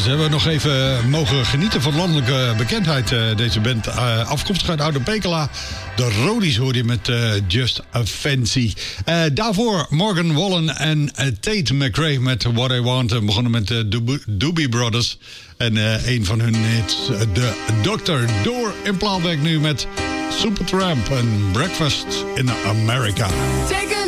Ze hebben nog even mogen genieten van landelijke bekendheid. Deze band afkomstig uit Oude Pekela. De Rodies hoor je met Just a Fancy. Daarvoor Morgan Wallen en Tate McRae met What I Want. Begonnen met de Doobie Brothers. En een van hun hits, de Dr. Door in Plaatwerk nu met Supertramp en Breakfast in America. Take